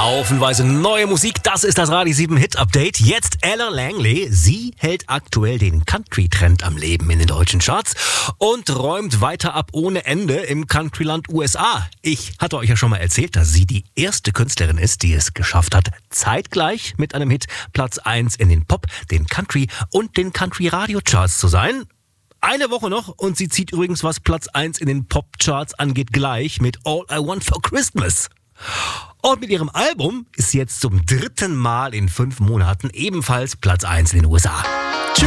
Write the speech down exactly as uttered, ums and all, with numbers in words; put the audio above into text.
Haufenweise neue Musik, das ist das Radio sieben Hit Update. Jetzt Ella Langley, sie hält aktuell den Country-Trend am Leben in den deutschen Charts und räumt weiter ab ohne Ende im Countryland U S A. Ich hatte euch ja schon mal erzählt, dass sie die erste Künstlerin ist, die es geschafft hat, zeitgleich mit einem Hit Platz eins in den Pop, den Country und den Country-Radio-Charts zu sein. Eine Woche noch und sie zieht übrigens, was Platz eins in den Pop-Charts angeht, gleich mit All I Want for Christmas. Und mit ihrem Album ist sie jetzt zum dritten Mal in fünf Monaten ebenfalls Platz eins in den U S A.